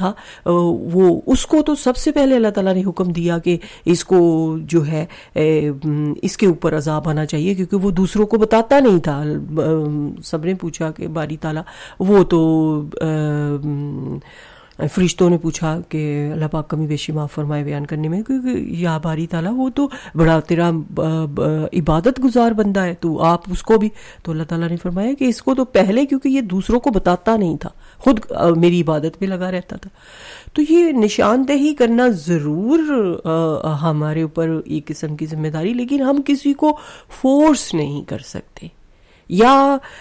تھا وہ اس کو تو سب سے پہلے اللہ تعالیٰ نے حکم دیا کہ اس کو جو ہے اس کے اوپر عذاب آنا چاہیے، کیونکہ وہ دوسروں کو بتاتا نہیں تھا. سب نے پوچھا کہ باری تعالیٰ، وہ تو فرشتوں نے پوچھا کہ اللہ پاک کمی بیشی معاف فرمائے بیان کرنے میں، کیونکہ یا باری تعالیٰ وہ تو بڑا تیرا عبادت گزار بندہ ہے، تو آپ اس کو بھی. تو اللہ تعالیٰ نے فرمایا کہ اس کو تو پہلے، کیونکہ یہ دوسروں کو بتاتا نہیں تھا، خود میری عبادت میں لگا رہتا تھا. تو یہ نشاندہی کرنا ضرور ہمارے اوپر ایک قسم کی ذمہ داری، لیکن ہم کسی کو فورس نہیں کر سکتے. یا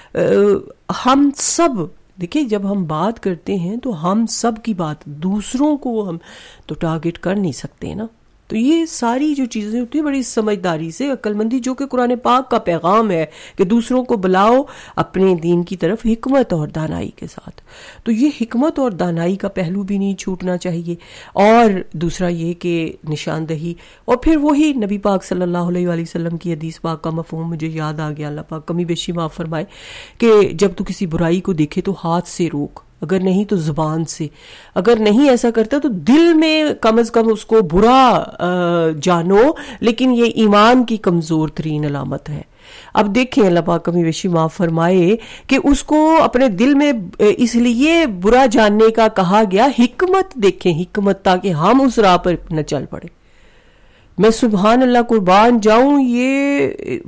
ہم سب دیکھیں، جب ہم بات کرتے ہیں تو ہم سب کی بات، دوسروں کو ہم تو ٹارگٹ کر نہیں سکتے نا. تو یہ ساری جو چیزیں ہوتی ہیں بڑی سمجھداری سے، عقل مندی، جو کہ قرآن پاک کا پیغام ہے کہ دوسروں کو بلاؤ اپنے دین کی طرف حکمت اور دانائی کے ساتھ. تو یہ حکمت اور دانائی کا پہلو بھی نہیں چھوٹنا چاہیے. اور دوسرا یہ کہ نشاندہی، اور پھر وہی نبی پاک صلی اللہ علیہ وآلہ وسلم کی حدیث پاک کا مفہوم مجھے یاد آ گیا، اللہ پاک کمی بیشی معاف فرمائے، کہ جب تو کسی برائی کو دیکھے تو ہاتھ سے روک، اگر نہیں تو زبان سے، اگر نہیں ایسا کرتا تو دل میں کم از کم اس کو برا جانو، لیکن یہ ایمان کی کمزور ترین علامت ہے. اب دیکھیں اللہ پاک کمی بیشی معاف فرمائے کہ اس کو اپنے دل میں اس لیے برا جاننے کا کہا گیا، حکمت دیکھیں، حکمت، تاکہ ہم اس راہ پر نہ چل پڑے. میں سبحان اللہ قربان جاؤں، یہ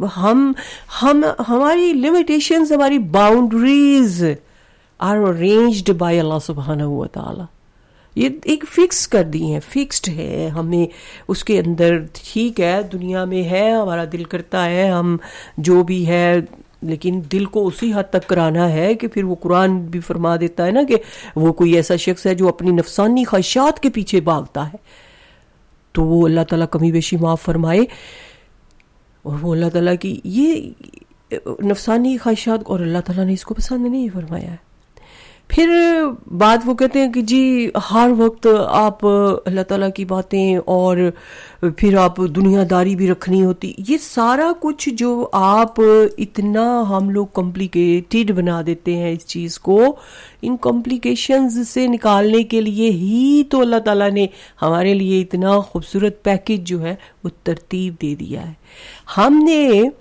ہماری لمیٹیشنز، ہماری باؤنڈریز are arranged by اللہ سبحانہ و تعالی. یہ ایک فکس کر دی ہیں، فکسڈ ہے ہمیں اس کے اندر. ٹھیک ہے، دنیا میں ہے، ہمارا دل کرتا ہے ہم جو بھی ہے، لیکن دل کو اسی حد تک کرانا ہے کہ پھر وہ قرآن بھی فرما دیتا ہے نا کہ وہ کوئی ایسا شخص ہے جو اپنی نفسانی خواہشات کے پیچھے بھاگتا ہے. تو وہ اللہ تعالیٰ کمی بیشی معاف فرمائے، اور وہ اللہ تعالیٰ کی یہ نفسانی خواہشات، اور اللہ تعالیٰ نے اس کو پسند نہیں فرمایا ہے. پھر بات وہ کہتے ہیں کہ جی ہر وقت آپ اللہ تعالیٰ کی باتیں، اور پھر آپ دنیا داری بھی رکھنی ہوتی. یہ سارا کچھ جو آپ اتنا ہم لوگ کمپلیکیٹڈ بنا دیتے ہیں اس چیز کو، ان کمپلیکیشنز سے نکالنے کے لیے ہی تو اللہ تعالیٰ نے ہمارے لیے اتنا خوبصورت پیکج جو ہے وہ ترتیب دے دیا ہے. ہم نے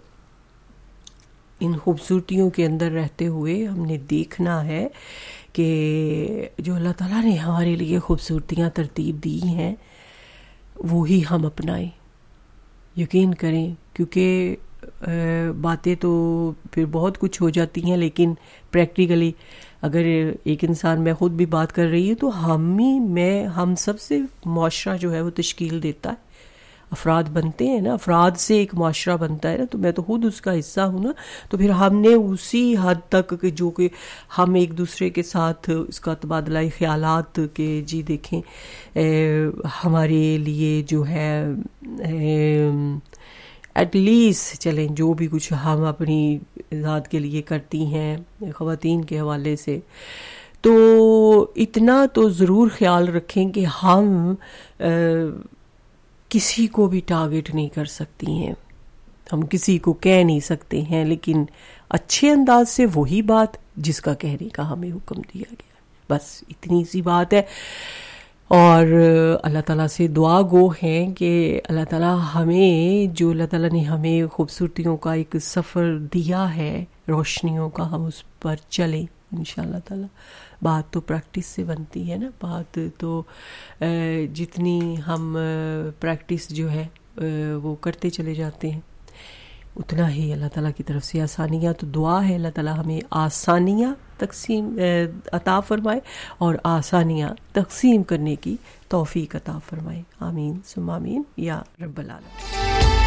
ان خوبصورتیوں کے اندر رہتے ہوئے ہم نے دیکھنا ہے کہ جو اللہ تعالیٰ نے ہمارے لیے خوبصورتیاں ترتیب دی ہیں وہی ہم اپنائیں. یقین کریں، کیونکہ باتیں تو پھر بہت کچھ ہو جاتی ہیں، لیکن پریکٹیکلی اگر ایک انسان، میں خود بھی بات کر رہی ہوں، تو ہم سب سے معاشرہ جو ہے وہ تشکیل دیتا ہے، افراد بنتے ہیں نا، افراد سے ایک معاشرہ بنتا ہے نا. تو میں تو خود اس کا حصہ ہوں نا. تو پھر ہم نے اسی حد تک کہ جو کہ ہم ایک دوسرے کے ساتھ اس کا تبادلہ خیالات کے جی دیکھیں ہمارے لیے جو ہے ایٹ لیسٹ چلیں جو بھی کچھ ہم اپنی ذات کے لیے کرتی ہیں خواتین کے حوالے سے، تو اتنا تو ضرور خیال رکھیں کہ ہم کسی کو بھی ٹارگٹ نہیں کر سکتی ہیں، ہم کسی کو کہہ نہیں سکتے ہیں، لیکن اچھے انداز سے وہی بات جس کا کہنے کا ہمیں حکم دیا گیا. بس اتنی سی بات ہے. اور اللہ تعالیٰ سے دعا گو ہیں کہ اللہ تعالیٰ ہمیں، جو اللہ تعالیٰ نے ہمیں خوبصورتیوں کا ایک سفر دیا ہے، روشنیوں کا، ہم اس پر چلیں انشاءاللہ تعالیٰ. بات تو پریکٹس سے بنتی ہے نا، بات تو جتنی ہم پریکٹس جو ہے وہ کرتے چلے جاتے ہیں اتنا ہی اللہ تعالیٰ کی طرف سے آسانیاں. تو دعا ہے اللہ تعالیٰ ہمیں آسانیاں تقسیم عطا فرمائے اور آسانیاں تقسیم کرنے کی توفیق عطا فرمائے. آمین ثم آمین یا رب العالمین.